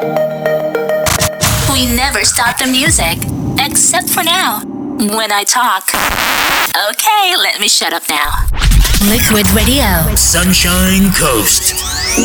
We never stop the music, except for now, when I talk. Okay, let me shut up now. Liquid Radio. Sunshine Coast.